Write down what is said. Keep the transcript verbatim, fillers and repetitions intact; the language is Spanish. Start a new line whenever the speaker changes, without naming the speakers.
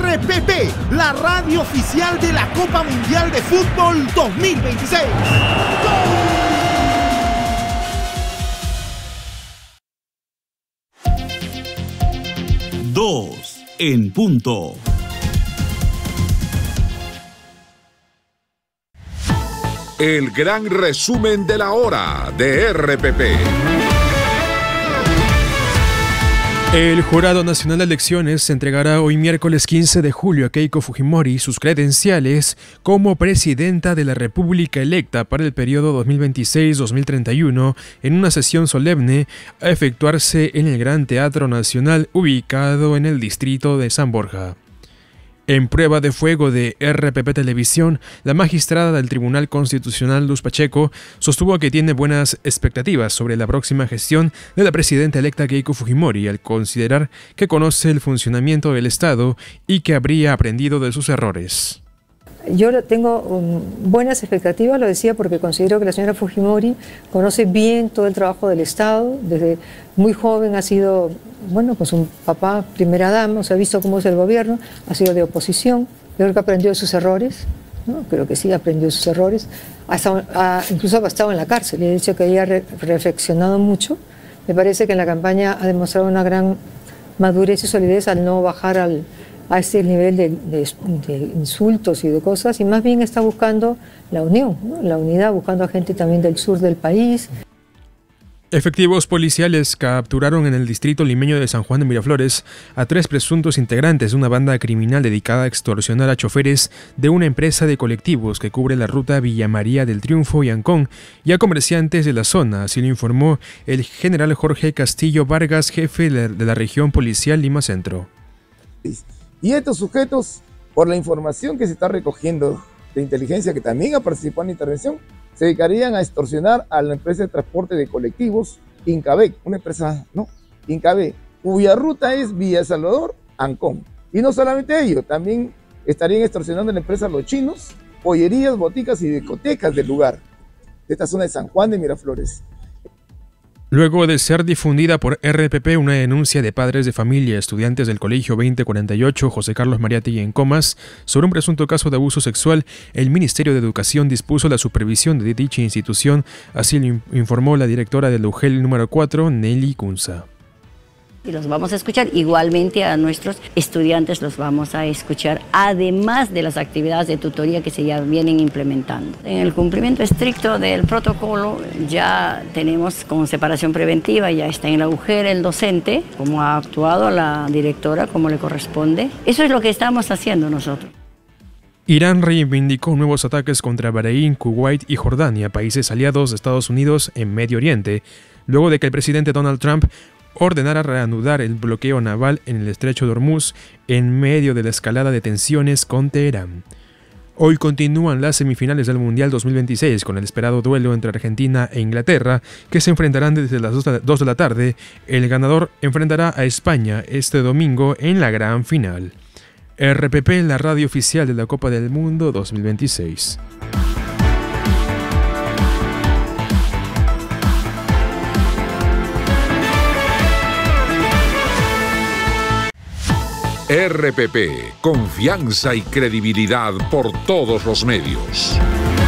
R P P, la radio oficial de la Copa Mundial de Fútbol dos mil veintiséis.
Dos en punto.
El gran resumen de la hora de R P P.
El Jurado Nacional de Elecciones entregará hoy miércoles quince de julio a Keiko Fujimori sus credenciales como presidenta de la República electa para el periodo dos mil veintiséis a dos mil treinta y uno en una sesión solemne a efectuarse en el Gran Teatro Nacional ubicado en el distrito de San Borja. En prueba de fuego de R P P Televisión, la magistrada del Tribunal Constitucional Luz Pacheco sostuvo que tiene buenas expectativas sobre la próxima gestión de la presidenta electa Keiko Fujimori, al considerar que conoce el funcionamiento del Estado y que habría aprendido de sus errores.
Yo tengo um, buenas expectativas, lo decía porque considero que la señora Fujimori conoce bien todo el trabajo del Estado. Desde muy joven ha sido, bueno, pues un papá, primera dama, o sea, ha visto cómo es el gobierno, ha sido de oposición, creo que aprendió de sus errores, ¿no? Creo que sí, aprendió de sus errores, ha estado, ha, incluso ha estado en la cárcel, y he dicho que ella ha re, reflexionado mucho. Me parece que en la campaña ha demostrado una gran madurez y solidez al no bajar al a este nivel de, de, de insultos y de cosas, y más bien está buscando la unión, ¿no? La unidad, buscando a gente también del sur del país.
Efectivos policiales capturaron en el distrito limeño de San Juan de Miraflores a tres presuntos integrantes de una banda criminal dedicada a extorsionar a choferes de una empresa de colectivos que cubre la ruta Villa María del Triunfo y Ancón y a comerciantes de la zona, así lo informó el general Jorge Castillo Vargas, jefe de la región policial Lima Centro.
Y estos sujetos, por la información que se está recogiendo de inteligencia, que también ha participado en la intervención, se dedicarían a extorsionar a la empresa de transporte de colectivos Incabec, una empresa, ¿no? Incabec, cuya ruta es Villa Salvador, Ancón. Y no solamente ello, también estarían extorsionando a la empresa Los Chinos, pollerías, boticas y discotecas del lugar, de esta zona de San Juan de Miraflores.
Luego de ser difundida por R P P una denuncia de padres de familia, estudiantes del Colegio veinte cuarenta y ocho José Carlos Mariátegui en Comas, sobre un presunto caso de abuso sexual, el Ministerio de Educación dispuso la supervisión de dicha institución, así lo informó la directora del U G E L número cuatro, Nelly Cunza.
Y los vamos a escuchar, igualmente a nuestros estudiantes los vamos a escuchar, además de las actividades de tutoría que se ya vienen implementando. En el cumplimiento estricto del protocolo ya tenemos con separación preventiva, ya está en la U G E L el docente, como ha actuado la directora, como le corresponde. Eso es lo que estamos haciendo nosotros.
Irán reivindicó nuevos ataques contra Bahrein, Kuwait y Jordania, países aliados de Estados Unidos en Medio Oriente, luego de que el presidente Donald Trump ordenara reanudar el bloqueo naval en el estrecho de Hormuz en medio de la escalada de tensiones con Teherán. Hoy continúan las semifinales del Mundial dos mil veintiséis con el esperado duelo entre Argentina e Inglaterra, que se enfrentarán desde las dos de la tarde. El ganador enfrentará a España este domingo en la gran final. R P P, la radio oficial de la Copa del Mundo dos mil veintiséis.
R P P, confianza y credibilidad por todos los medios.